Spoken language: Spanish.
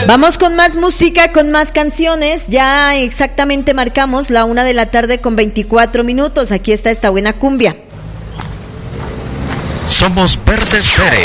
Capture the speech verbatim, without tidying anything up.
Vamos con más música, con más canciones. Ya exactamente marcamos la una de la tarde con veinticuatro minutos. Aquí está esta buena cumbia. Somos Verdes Pérez.